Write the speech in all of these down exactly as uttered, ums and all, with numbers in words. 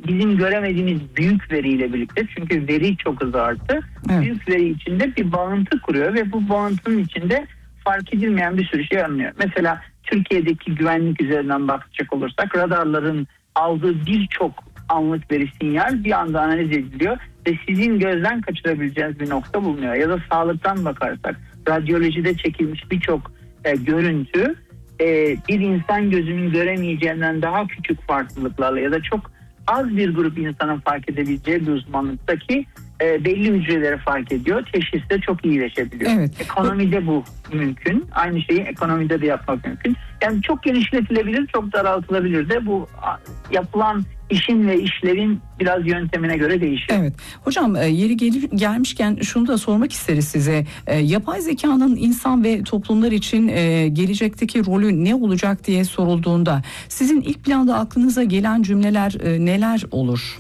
bizim göremediğimiz büyük veriyle birlikte, çünkü veri çok hızlı arttı. Evet. Büyük veri içinde bir bağıntı kuruyor ve bu bağıntının içinde fark edilmeyen bir sürü şey anlıyor. Mesela Türkiye'deki güvenlik üzerinden bakacak olursak radarların aldığı birçok anlık veri, sinyal bir anda analiz ediliyor ve sizin gözden kaçırabileceğiniz bir nokta bulunuyor. Ya da sağlıktan bakarsak radyolojide çekilmiş birçok e, görüntü e, bir insan gözünün göremeyeceğinden daha küçük farklılıklarla ya da çok az bir grup insanın fark edebileceği bir uzmanlıktaki e, belli hücreleri fark ediyor. Teşhis de çok iyileşebiliyor. Evet. Ekonomide bu mümkün. Aynı şeyi ekonomide de yapmak mümkün. Yani çok genişletilebilir, çok daraltılabilir de bu yapılan işin ve işlevin biraz yöntemine göre değişiyor. Evet. Hocam yeri gelir, gelmişken şunu da sormak isteriz size. E, yapay zekanın insan ve toplumlar için e, gelecekteki rolü ne olacak diye sorulduğunda sizin ilk planda aklınıza gelen cümleler e, neler olur?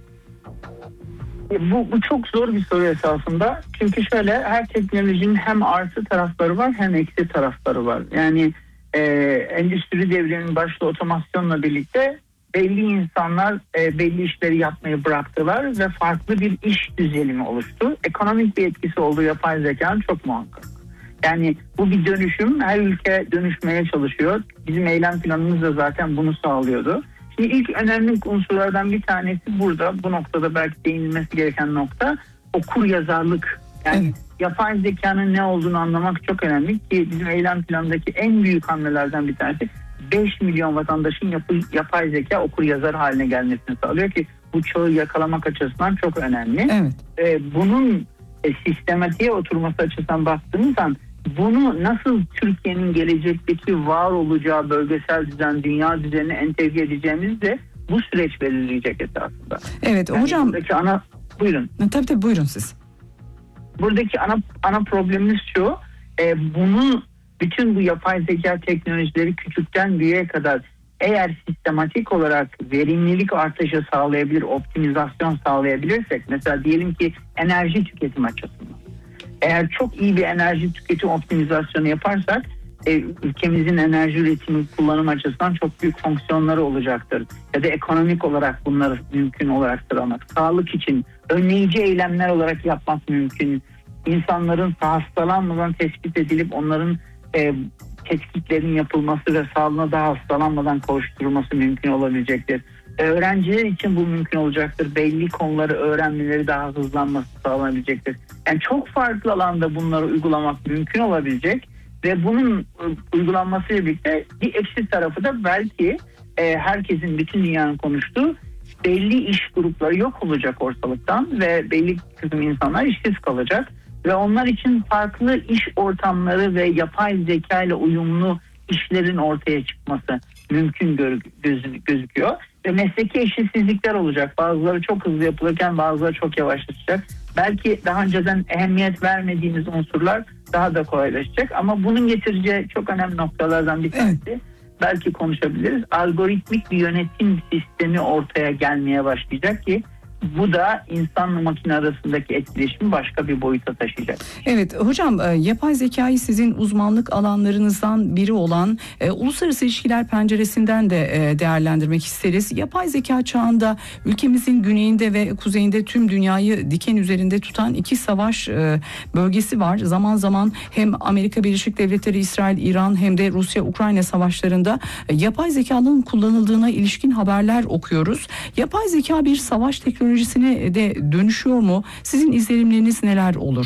Bu, bu çok zor bir soru esasında. Çünkü şöyle, her teknolojinin hem artı tarafları var hem eksi tarafları var. Yani e, endüstri devriminin başta otomasyonla birlikte belli insanlar e, belli işleri yapmayı bıraktılar ve farklı bir iş düzenimi oluştu. Ekonomik bir etkisi olduğu yapay zekanın çok muhakkak. Yani bu bir dönüşüm. Her ülke dönüşmeye çalışıyor. Bizim eylem planımız da zaten bunu sağlıyordu. Şimdi ilk önemli unsurlardan bir tanesi burada, bu noktada belki değinilmesi gereken nokta okuryazarlık. Yani evet. Yapay zekanın ne olduğunu anlamak çok önemli ki bizim eylem planındaki en büyük hamlelerden bir tanesi beş milyon vatandaşın yapı, yapay zeka okuryazar haline gelmesini sağlıyor ki bu çağı yakalamak açısından çok önemli. Evet. Ee, bunun e, sistematiğe oturması açısından baktığımız zaman bunu nasıl Türkiye'nin gelecekteki var olacağı bölgesel düzen, dünya düzenine entegre edeceğimiz de bu süreç belirleyecek esasında. Evet yani hocam. Buradaki ana, buyurun. Tabii tabii buyurun siz. Buradaki ana ana problemimiz şu, e, bunu bütün bu yapay zeka teknolojileri küçükten büyüğe kadar eğer sistematik olarak verimlilik artışı sağlayabilir, optimizasyon sağlayabilirsek, mesela diyelim ki enerji tüketim açısından. Eğer çok iyi bir enerji tüketim optimizasyonu yaparsak e, ülkemizin enerji üretimi kullanım açısından çok büyük fonksiyonları olacaktır. Ya da ekonomik olarak bunları mümkün olarak sıralamak. Sağlık için önleyici eylemler olarak yapmak mümkün. İnsanların hastalanmadan tespit edilip onların e, tetkiklerin yapılması ve sağlığına daha hastalanmadan kavuşturulması mümkün olabilecektir. Öğrenciler için bu mümkün olacaktır. Belli konuları öğrenmeleri daha hızlanması sağlanabilecektir. Yani çok farklı alanda bunları uygulamak mümkün olabilecek ve bunun uygulanmasıyla birlikte bir eksi tarafı da belki e, herkesin, bütün dünyanın konuştuğu belli iş grupları yok olacak ortalıktan ve belli kısım insanlar işsiz kalacak ve onlar için farklı iş ortamları ve yapay zeka ile uyumlu işlerin ortaya çıkması mümkün gözü, gözüküyor. Ve mesleki eşitsizlikler olacak. Bazıları çok hızlı yapılırken bazıları çok yavaşlaşacak. Belki daha önceden ehemmiyet vermediğimiz unsurlar daha da kolaylaşacak. Ama bunun getireceği çok önemli noktalardan bir tanesi, evet, belki konuşabiliriz. Algoritmik bir yönetim sistemi ortaya gelmeye başlayacak ki bu da insanla makine arasındaki etkileşimi başka bir boyuta taşıyacak. Evet hocam, yapay zekayı sizin uzmanlık alanlarınızdan biri olan e, uluslararası ilişkiler penceresinden de e, değerlendirmek isteriz. Yapay zeka çağında ülkemizin güneyinde ve kuzeyinde tüm dünyayı diken üzerinde tutan iki savaş e, bölgesi var. Zaman zaman hem Amerika Birleşik Devletleri, İsrail, İran hem de Rusya-Ukrayna savaşlarında e, yapay zekanın kullanıldığına ilişkin haberler okuyoruz. Yapay zeka bir savaş teknolojisi de dönüşüyor mu? Sizin izlenimleriniz neler olur?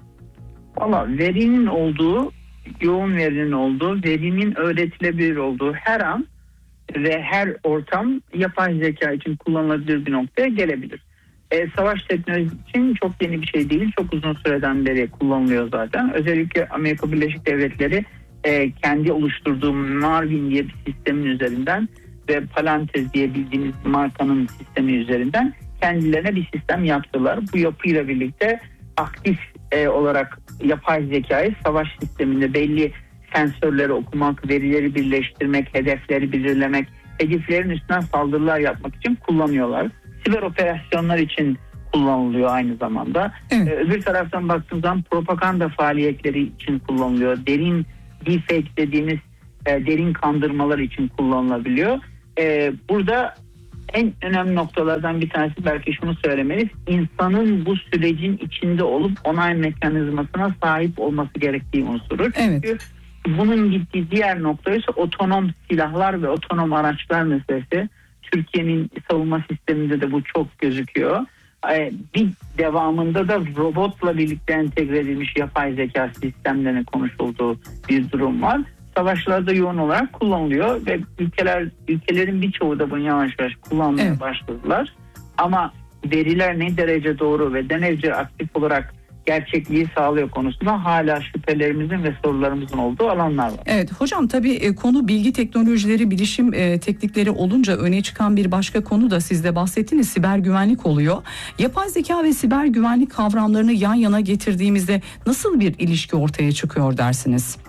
Valla verinin olduğu, yoğun verinin olduğu, verinin öğretilebilir olduğu her an ve her ortam yapay zeka için kullanılabilir bir noktaya gelebilir. E, savaş teknolojisi için çok yeni bir şey değil. Çok uzun süreden beri kullanılıyor zaten. Özellikle Amerika Birleşik Devletleri e, kendi oluşturduğu Marvin diye bir sistemin üzerinden ve Palantir diye bildiğimiz markanın sistemi üzerinden kendilerine bir sistem yaptılar. Bu yapıyla birlikte aktif e, olarak yapay zekayı savaş sisteminde belli sensörleri okumak, verileri birleştirmek, hedefleri belirlemek, hedeflerin üstünden saldırılar yapmak için kullanıyorlar. Siber operasyonlar için kullanılıyor aynı zamanda. Evet. Ee, öbür taraftan baktığımız zaman propaganda faaliyetleri için kullanılıyor. Derin deepfake dediğimiz e, derin kandırmalar için kullanılabiliyor. E, burada en önemli noktalardan bir tanesi belki şunu söylemeliyiz. İnsanın bu sürecin içinde olup onay mekanizmasına sahip olması gerektiği unsurur. Evet. Çünkü bunun gittiği diğer nokta ise otonom silahlar ve otonom araçlar meselesi. Türkiye'nin savunma sisteminde de bu çok gözüküyor. Bir devamında da robotla birlikte entegre edilmiş yapay zeka sistemlerine konuşulduğu bir durum var. Savaşlarda yoğun olarak kullanılıyor ve ülkeler ülkelerin birçoğu da bunu yavaş yavaş kullanmaya evet. başladılar. Ama veriler ne derece doğru ve ne derece aktif olarak gerçekliği sağlıyor konusunda hala şüphelerimizin ve sorularımızın olduğu alanlar var. Evet hocam, tabii konu bilgi teknolojileri, bilişim e, teknikleri olunca öne çıkan bir başka konu da siz de bahsettiniz, siber güvenlik oluyor. Yapay zeka ve siber güvenlik kavramlarını yan yana getirdiğimizde nasıl bir ilişki ortaya çıkıyor dersiniz?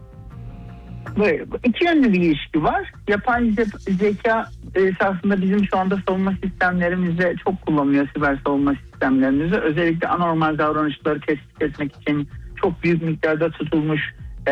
Böyle iki yönlü bir ilişki var. Yapay zeka esasında bizim şu anda savunma sistemlerimizde çok kullanılıyor, siber savunma sistemlerimizde. Özellikle anormal davranışları tespit etmek için çok büyük miktarda tutulmuş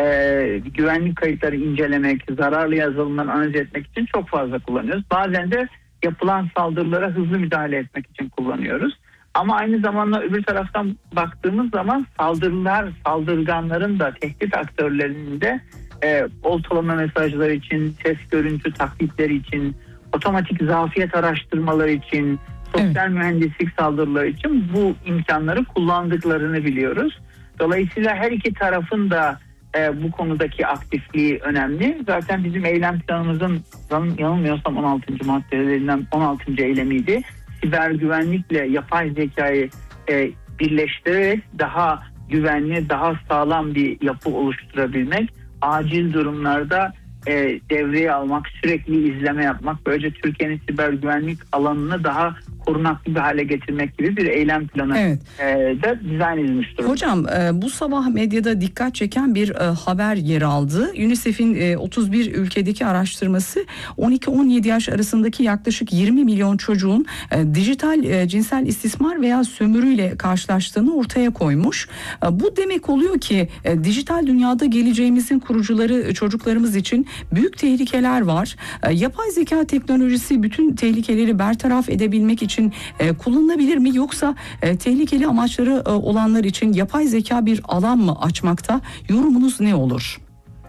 e, güvenlik kayıtları incelemek, zararlı yazılımları analiz etmek için çok fazla kullanıyoruz. Bazen de yapılan saldırılara hızlı müdahale etmek için kullanıyoruz. Ama aynı zamanda öbür taraftan baktığımız zaman saldırılar, saldırganların da, tehdit aktörlerinin de E, oltalama mesajları için, ses görüntü taklitleri için, otomatik zafiyet araştırmaları için, sosyal evet. mühendislik saldırıları için bu imkanları kullandıklarını biliyoruz. Dolayısıyla her iki tarafın da e, bu konudaki aktifliği önemli. Zaten bizim eylem planımızın yanılmıyorsam on altıncı maddelerinden on altıncı eylemiydi. Siber güvenlikle yapay zekayı e, birleştirerek daha güvenli, daha sağlam bir yapı oluşturabilmek, acil durumlarda e, devreye almak, sürekli izleme yapmak, böylece Türkiye'nin siber güvenlik alanını daha korunaklı bir hale getirmek gibi bir eylem planı evet. e, da dizayn edilmiş durumda. Hocam e, bu sabah medyada dikkat çeken bir e, haber yer aldı. UNICEF'in e, otuz bir ülkedeki araştırması on iki on yedi yaş arasındaki yaklaşık yirmi milyon çocuğun e, dijital e, cinsel istismar veya sömürüyle karşılaştığını ortaya koymuş. E, bu demek oluyor ki e, dijital dünyada geleceğimizin kurucuları çocuklarımız için büyük tehlikeler var. E, yapay zeka teknolojisi bütün tehlikeleri bertaraf edebilmek için e, kullanılabilir mi, yoksa e, tehlikeli amaçları e, olanlar için yapay zeka bir alan mı açmakta? Yorumunuz ne olur?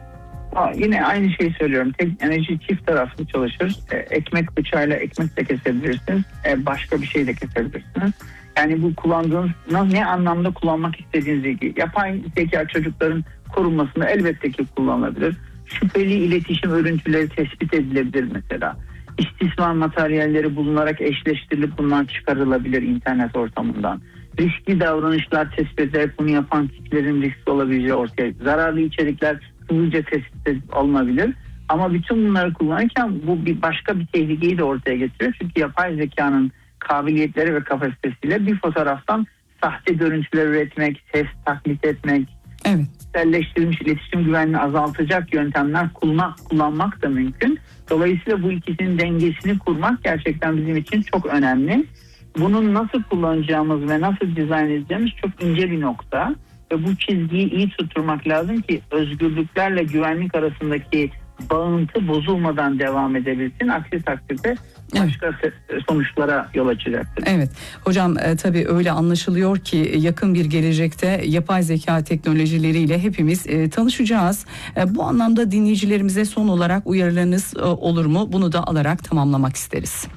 Ha, yine aynı şeyi söylüyorum. Teknoloji çift taraflı çalışır. E, ekmek bıçağıyla ekmek de kesebilirsiniz. E, başka bir şey de kesebilirsiniz. Yani bu kullandığınız ne anlamda kullanmak istediğiniz ilgili. Yapay zeka çocukların korunmasında elbette ki kullanılabilir. Şüpheli iletişim örüntüleri tespit edilebilir mesela. İstismar materyalleri bulunarak eşleştirilip bunlar çıkarılabilir internet ortamından. Riskli davranışlar tespit ederek bunu yapan kişilerin riskli olabileceği ortaya. Zararlı içerikler hızlıca tespit alınabilir. Ama bütün bunları kullanırken bu bir başka bir tehlikeyi de ortaya getiriyor. Çünkü yapay zekanın kabiliyetleri ve kapasitesiyle bir fotoğraftan sahte görüntüler üretmek, ses taklit etmek, evet. kişiselleştirilmiş iletişim güvenliğini azaltacak yöntemler kullanmak, kullanmak da mümkün. Dolayısıyla bu ikisinin dengesini kurmak gerçekten bizim için çok önemli. Bunun nasıl kullanacağımız ve nasıl dizayn edeceğimiz çok ince bir nokta. Ve bu çizgiyi iyi tutturmak lazım ki özgürlüklerle güvenlik arasındaki bağıntı bozulmadan devam edebilsin. Aksi takdirde başka evet. sonuçlara yol açacaktır. Evet hocam, e, tabii öyle anlaşılıyor ki yakın bir gelecekte yapay zeka teknolojileriyle hepimiz e, tanışacağız. E, bu anlamda dinleyicilerimize son olarak uyarılarınız e, olur mu? Bunu da alarak tamamlamak isteriz.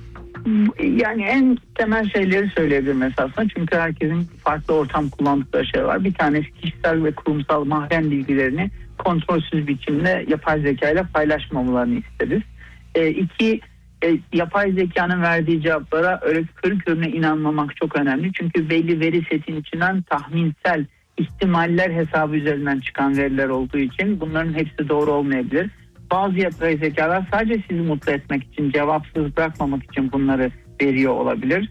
Yani en temel şeyleri söyleyebilirim esasında. Çünkü herkesin farklı ortam kullandıkları şey var. Bir tanesi kişisel ve kurumsal mahrem bilgilerini kontrolsüz biçimde yapay zeka ile paylaşmamalarını isteriz. E, iki, e, yapay zekanın verdiği cevaplara öyle körü körüne inanmamak çok önemli. Çünkü belli veri setin içinden tahminsel ihtimaller hesabı üzerinden çıkan veriler olduğu için bunların hepsi doğru olmayabilir. Bazı yapay zekalar sadece sizi mutlu etmek için, cevapsız bırakmamak için bunları veriyor olabilir.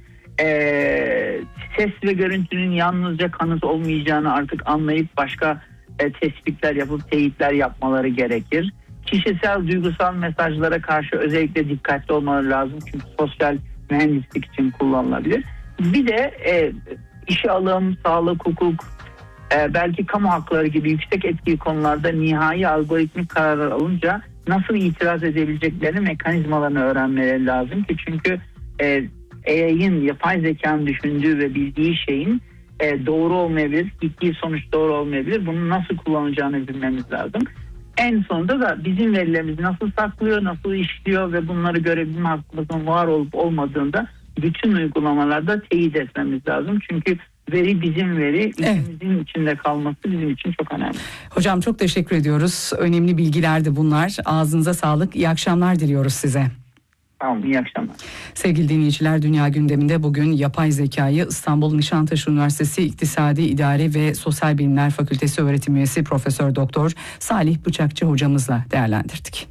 Ee, ses ve görüntünün yalnızca kanıt olmayacağını artık anlayıp başka e, tespitler yapıp teyitler yapmaları gerekir. Kişisel, duygusal mesajlara karşı özellikle dikkatli olmaları lazım. Çünkü sosyal mühendislik için kullanılabilir. Bir de e, işe alım, sağlık, hukuk, e, belki kamu hakları gibi yüksek etkili konularda nihai algoritmik kararlar alınca nasıl itiraz edebileceklerini, mekanizmalarını öğrenmeleri lazım ki çünkü e, A I'nin, yapay zekanın düşündüğü ve bildiği şeyin e, doğru olmayabilir, gittiği sonuç doğru olmayabilir. Bunu nasıl kullanacağını bilmemiz lazım. En sonunda da bizim verilerimizi nasıl saklıyor, nasıl işliyor ve bunları görebilme hakkımızın var olup olmadığında bütün uygulamalarda teyit etmemiz lazım. Çünkü veri bizim veri, ülkemizin evet. içinde kalması bizim için çok önemli. Hocam çok teşekkür ediyoruz. Önemli bilgilerdi bunlar. Ağzınıza sağlık. İyi akşamlar diliyoruz size. Tamam, iyi akşamlar. Sevgili dinleyiciler, Dünya Gündemi'nde bugün yapay zekayı İstanbul Nişantaşı Üniversitesi İktisadi İdari ve Sosyal Bilimler Fakültesi öğretim üyesi Profesör Doktor Salih Bıçakçı hocamızla değerlendirdik.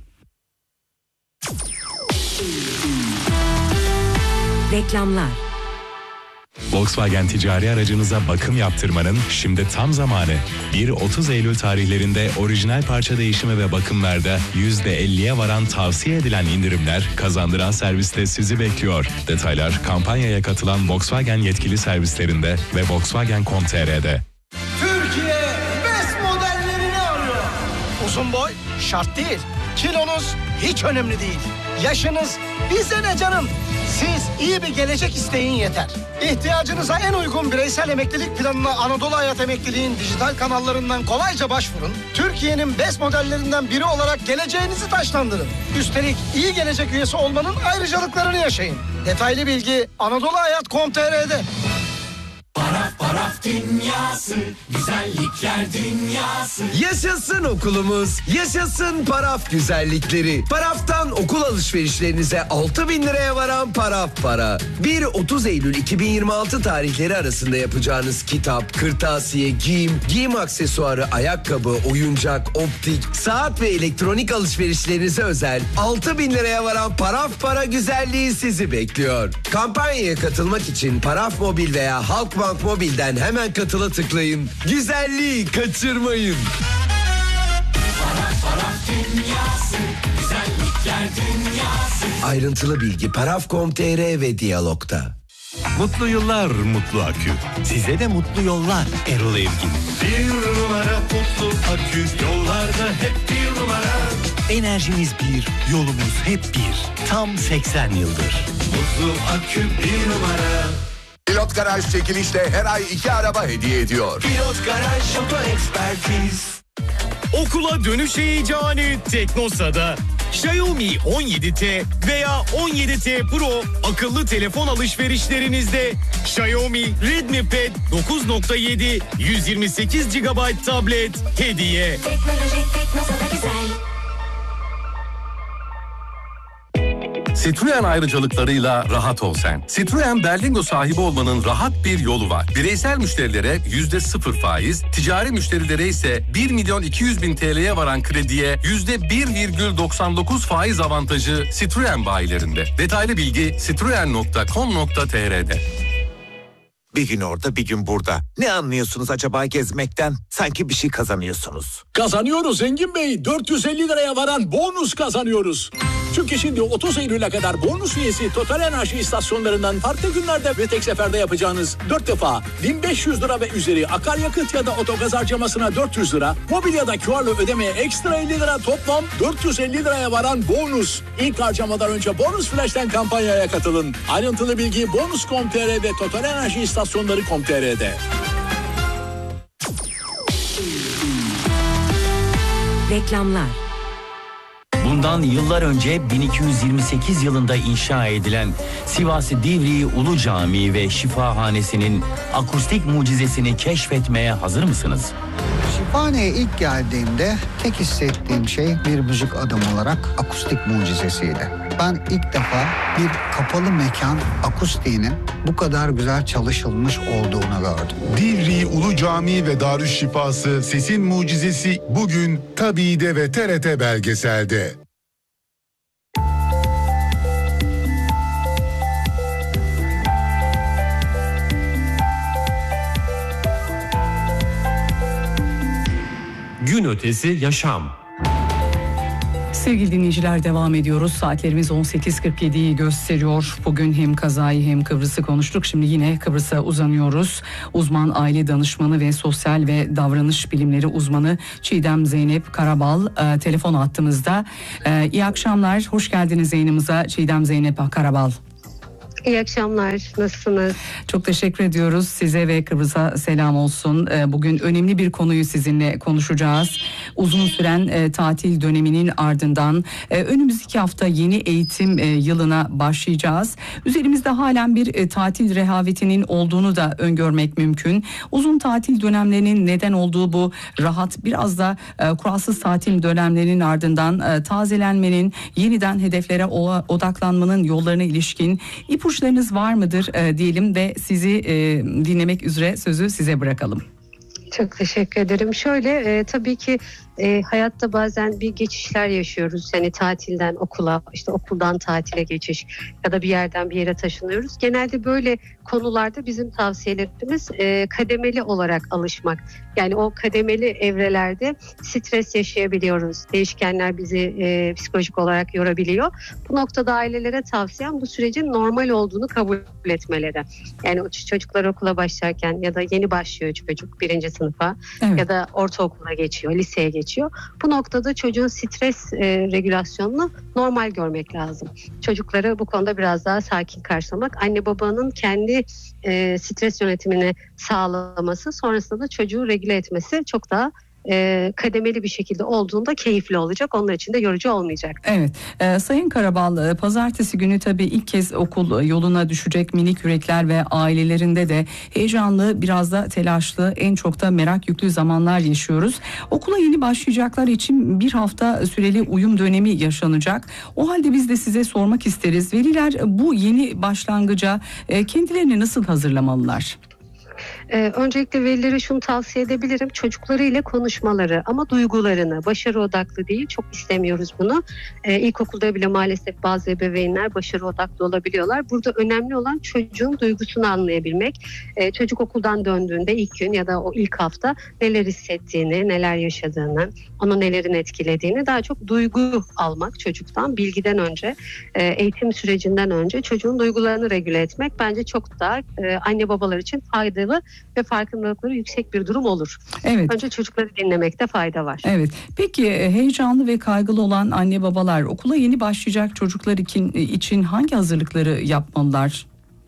Reklamlar. Volkswagen ticari aracınıza bakım yaptırmanın şimdi tam zamanı. bir otuz Eylül tarihlerinde orijinal parça değişimi ve bakımlarda yüzde elliye varan tavsiye edilen indirimler kazandıran serviste sizi bekliyor. Detaylar kampanyaya katılan Volkswagen yetkili servislerinde ve Volkswagen nokta com nokta t r'de. Türkiye best modellerini arıyor. Uzun boy şart değil. Kilonuz hiç önemli değil. Yaşınız bize ne canım? Siz iyi bir gelecek isteyin yeter. İhtiyacınıza en uygun bireysel emeklilik planına Anadolu Hayat Emekliliğin dijital kanallarından kolayca başvurun. Türkiye'nin best modellerinden biri olarak geleceğinizi taşlandırın. Üstelik iyi gelecek üyesi olmanın ayrıcalıklarını yaşayın. Detaylı bilgi Anadolu Hayat nokta com nokta t r'de. Paraf paraf dünyası, güzellikler dünyası. Yaşasın okulumuz, yaşasın Paraf güzellikleri. Paraf'tan okul alışverişlerinize altı bin liraya varan Paraf Para. bir otuz Eylül iki bin yirmi altı tarihleri arasında yapacağınız kitap, kırtasiye, giyim, giyim aksesuarı, ayakkabı, oyuncak, optik, saat ve elektronik alışverişlerinize özel altı bin liraya varan Paraf Para güzelliği sizi bekliyor. Kampanyaya katılmak için Paraf Mobil veya Halkbank Mobil'den hemen katıla tıklayın. Güzelliği kaçırmayın. Paraf paraf dünyası, güzellikler dünyası. Ayrıntılı bilgi paraf nokta com nokta t r ve Diyalog'da. Mutlu yıllar Mutlu Akü. Size de mutlu yollar Erol Evgin. Bir numara Mutlu Akü, yollarda hep bir numara. Enerjimiz bir, yolumuz hep bir. Tam seksen yıldır. Mutlu Akü bir numara. Pilot Garaj çekilişle her ay iki araba hediye ediyor. Pilot Garaj Oto Ekspertiz. Okula dönüş heyecanı Teknosa'da. Xiaomi on yedi T veya on yedi T Pro akıllı telefon alışverişlerinizde Xiaomi Redmi Pad dokuz nokta yedi yüz yirmi sekiz gigabayt tablet hediye. Teknoloji Teknosa'da güzel. Citroen ayrıcalıklarıyla rahat ol sen. Citroen Berlingo sahibi olmanın rahat bir yolu var. Bireysel müşterilere yüzde sıfır faiz, ticari müşterilere ise bir milyon iki yüz bin T L'ye varan krediye yüzde bir virgül doksan dokuz faiz avantajı Citroen bayilerinde. Detaylı bilgi citroen nokta com nokta t r'de. Bir gün orada bir gün burada. Ne anlıyorsunuz acaba gezmekten? Sanki bir şey kazanıyorsunuz. Kazanıyoruz Engin Bey. dört yüz elli liraya varan bonus kazanıyoruz. Çünkü şimdi otuz Eylül'e kadar bonus üyesi Total Enerji istasyonlarından farklı günlerde ve tek seferde yapacağınız dört defa bin beş yüz lira ve üzeri akaryakıt ya da otogaz harcamasına dört yüz lira, mobil ya da Q R'la ödemeye ekstra elli lira, toplam dört yüz elli liraya varan bonus. İlk harcamadan önce Bonus Flash'ten kampanyaya katılın. Ayrıntılı bilgi bonus nokta com nokta t r ve Total Enerji istasyonları nokta com nokta t r'de. Reklamlar. Bundan yıllar önce bin iki yüz yirmi sekiz yılında inşa edilen Sivas Divriği Ulu Camii ve Şifahanesi'nin akustik mucizesini keşfetmeye hazır mısınız? Şifahane'ye ilk geldiğimde tek hissettiğim şey bir müzik adamı olarak akustik mucizesiydi. Ben ilk defa bir kapalı mekan akustiğinin bu kadar güzel çalışılmış olduğunu gördüm. Divriği Ulu Camii ve Darüşşifası Sesin Mucizesi bugün Tabii'de ve T R T belgeselde. Gün ötesi yaşam. Sevgili dinleyiciler, devam ediyoruz. Saatlerimiz on sekiz kırk yediyi gösteriyor. Bugün hem kazayı hem Kıbrıs'ı konuştuk. Şimdi yine Kıbrıs'a uzanıyoruz. Uzman aile danışmanı ve sosyal ve davranış bilimleri uzmanı Çiğdem Zeynep Karabal e, telefon hattımızda. E, iyi akşamlar, hoş geldiniz yayınımıza Çiğdem Zeynep Karabal. İyi akşamlar, nasılsınız? Çok teşekkür ediyoruz. Size ve Kıbrıs'a selam olsun. Bugün önemli bir konuyu sizinle konuşacağız. Uzun süren e, tatil döneminin ardından e, önümüzdeki hafta yeni eğitim e, yılına başlayacağız. Üzerimizde halen bir e, tatil rehavetinin olduğunu da öngörmek mümkün. Uzun tatil dönemlerinin neden olduğu bu rahat, biraz da e, kuralsız tatil dönemlerinin ardından e, tazelenmenin, yeniden hedeflere o, odaklanmanın yollarına ilişkin ipuçlarınız var mıdır e, diyelim ve sizi e, dinlemek üzere sözü size bırakalım. Çok teşekkür ederim. Şöyle e, tabii ki e, hayatta bazen bir geçişler yaşıyoruz. Yani tatilden okula, işte okuldan tatile geçiş ya da bir yerden bir yere taşınıyoruz. Genelde böyle konularda bizim tavsiyelerimiz e, kademeli olarak alışmak. Yani o kademeli evrelerde stres yaşayabiliyoruz. Değişkenler bizi e, psikolojik olarak yorabiliyor. Bu noktada ailelere tavsiyem bu sürecin normal olduğunu kabul etmeleri. Yani o çocuklar okula başlarken ya da yeni başlıyor çocuk birinci sınıfa evet. ya da ortaokula geçiyor, liseye geçiyor. Bu noktada çocuğun stres e, regülasyonunu normal görmek lazım. Çocukları bu konuda biraz daha sakin karşılamak, anne babanın kendi e, stres yönetimini sağlaması, sonrasında da çocuğu regüle etmesi çok daha E, kademeli bir şekilde olduğunda keyifli olacak. Onlar için de yorucu olmayacak. Evet. E, Sayın Karabal, pazartesi günü tabii ilk kez okul yoluna düşecek minik yürekler ve ailelerinde de heyecanlı, biraz da telaşlı, en çok da merak yüklü zamanlar yaşıyoruz. Okula yeni başlayacaklar için bir hafta süreli uyum dönemi yaşanacak. O halde biz de size sormak isteriz. Veliler bu yeni başlangıca e, kendilerini nasıl hazırlamalılar? Ee, öncelikle velilere şunu tavsiye edebilirim. Çocuklarıyla konuşmaları ama duygularını, başarı odaklı değil, çok istemiyoruz bunu. Ee, ilkokulda bile maalesef bazı ebeveynler başarı odaklı olabiliyorlar. Burada önemli olan çocuğun duygusunu anlayabilmek. Ee, çocuk okuldan döndüğünde ilk gün ya da o ilk hafta neler hissettiğini, neler yaşadığını, onu nelerin etkilediğini, daha çok duygu almak çocuktan, bilgiden önce, e, eğitim sürecinden önce çocuğun duygularını regüle etmek bence çok daha e, anne babalar için faydalı ve farkındalıkları yüksek bir durum olur. Evet. Önce çocukları dinlemekte fayda var. Evet. Peki heyecanlı ve kaygılı olan anne babalar okula yeni başlayacak çocuklar için hangi hazırlıkları yapmalılar?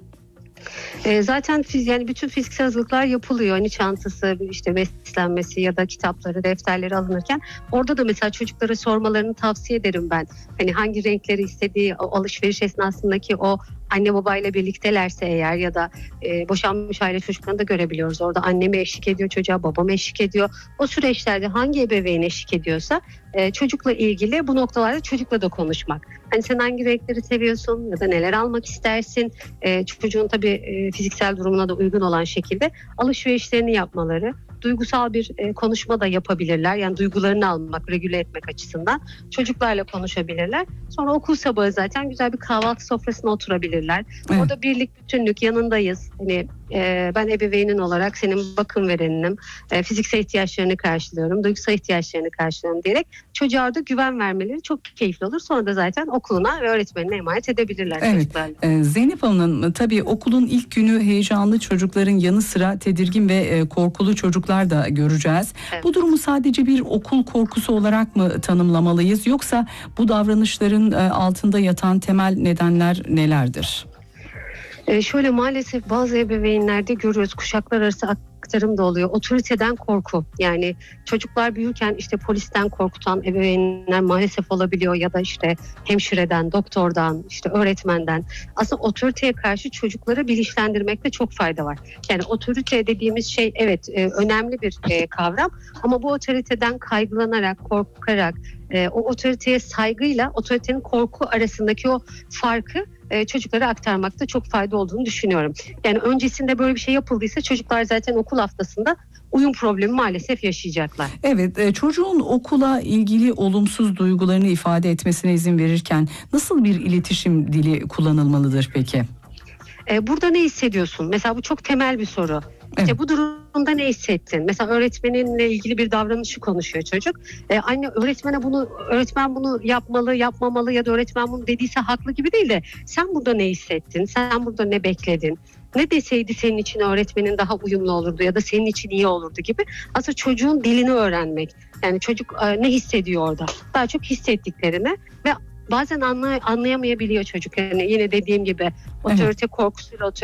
E, zaten fiz, yani bütün fiziksel hazırlıklar yapılıyor. Hani çantası, işte beslenmesi ya da kitapları, defterleri alınırken orada da mesela çocuklara sormalarını tavsiye ederim ben. Hani hangi renkleri istediği, o alışveriş esnasındaki o anne babayla birliktelerse eğer ya da e, boşanmış aile çocuklarını da görebiliyoruz. Orada anne mi eşlik ediyor çocuğa, baba mı eşlik ediyor? O süreçlerde hangi ebeveyn eşlik ediyorsa e, çocukla ilgili bu noktalarda çocukla da konuşmak. Hani sen hangi renkleri seviyorsun ya da neler almak istersin? E, çocuğun tabii e, fiziksel durumuna da uygun olan şekilde alışverişlerini yapmaları. Duygusal bir e, konuşma da yapabilirler. Yani duygularını almak, regüle etmek açısından çocuklarla konuşabilirler. Sonra okul sabahı zaten güzel bir kahvaltı sofrasına oturabilirler. Evet. Orada birlik, bütünlük, yanındayız. Hani e, ben ebeveynin olarak senin bakım verenim, e, fiziksel ihtiyaçlarını karşılıyorum, duygusal ihtiyaçlarını karşılıyorum diyerek çocuğa da güven vermeleri çok keyifli olur. Sonra da zaten okuluna ve öğretmenine emanet edebilirler evet. çocuklarla. E, Zeynep Hanım, tabii okulun ilk günü heyecanlı çocukların yanı sıra tedirgin ve e, korkulu çocuklar da göreceğiz. Evet. Bu durumu sadece bir okul korkusu olarak mı tanımlamalıyız, yoksa bu davranışların e, altında yatan temel nedenler nelerdir? Ee, şöyle maalesef bazı ebeveynlerde görüyoruz, kuşaklar arası aktarım da oluyor. Otoriteden korku, yani çocuklar büyürken işte polisten korkutan ebeveynler maalesef olabiliyor ya da işte hemşireden, doktordan, işte öğretmenden. Aslında otoriteye karşı çocukları bilinçlendirmekte çok fayda var. Yani otorite dediğimiz şey evet e, önemli bir e, kavram ama bu otoriteden kaygılanarak, korkarak, e, o otoriteye saygıyla otoritenin korku arasındaki o farkı e, çocuklara aktarmakta çok fayda olduğunu düşünüyorum. Yani öncesinde böyle bir şey yapıldıysa çocuklar zaten okul haftasında uyum problemi maalesef yaşayacaklar. Evet, e, çocuğun okula ilgili olumsuz duygularını ifade etmesine izin verirken nasıl bir iletişim dili kullanılmalıdır peki? E, burada ne hissediyorsun? Mesela bu çok temel bir soru. İşte bu durumda ne hissettin? Mesela öğretmeninle ilgili bir davranışı konuşuyor çocuk. Ee, anne öğretmene bunu, öğretmen bunu yapmalı, yapmamalı ya da öğretmen bunu dediyse haklı gibi değil de sen burada ne hissettin? Sen burada ne bekledin? Ne deseydi senin için öğretmenin daha uyumlu olurdu ya da senin için iyi olurdu gibi. Aslında çocuğun dilini öğrenmek. Yani çocuk e, ne hissediyor orada? Daha çok hissettiklerini ve bazen anlay- anlayamayabiliyor çocuk. Yani yine dediğim gibi otorite evet. korkusuyla, otorite